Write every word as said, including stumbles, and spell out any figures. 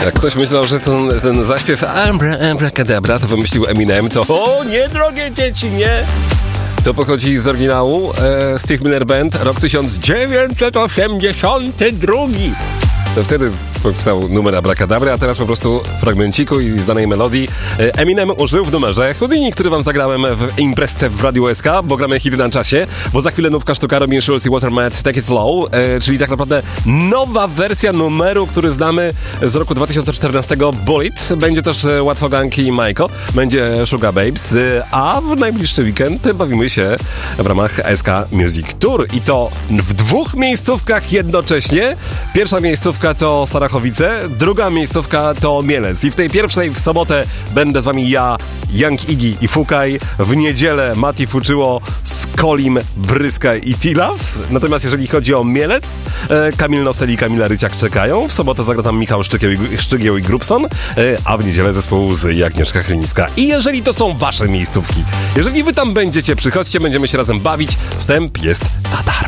Jak ktoś myślał, że ten, ten zaśpiew Abra, Abracadabra to wymyślił Eminem, to o nie, drogie dzieci, nie! To pochodzi z oryginału e, Steve Miller Band, rok tysiąc dziewięćset osiemdziesiąty drugi. To wtedy powstał numer Abracadabra, a teraz po prostu fragmenciku i znanej melodii Eminem użył w numerze Houdini, który wam zagrałem w imprezce w Radiu S K, bo gramy hity na czasie, bo za chwilę nówka sztuka Robin Schulz i Watermat Take It Slow, e, czyli tak naprawdę nowa wersja numeru, który znamy z roku dwa tysiące czternastego, Bullet. Będzie też Łatwo Ganki i Majko, będzie Sugar Babes, e, a w najbliższy weekend bawimy się w ramach S K Music Tour i to w dwóch miejscówkach jednocześnie. Pierwsza miejscówka to Starachowice, druga miejscówka to Mielec. I w tej pierwszej w sobotę będę z wami ja, Young Iggy i Fukaj. W niedzielę Mati Fuczyło z Kolim, Bryskaj i Tilaw. Natomiast jeżeli chodzi o Mielec, e, Kamil Nosel i Kamila Ryciak czekają. W sobotę zagra tam Michał Szczygieł i, Szczygieł i Grubson, e, a w niedzielę zespół z Agnieszka Chryniska. I jeżeli to są wasze miejscówki, jeżeli wy tam będziecie, przychodźcie, będziemy się razem bawić. Wstęp jest za darmo.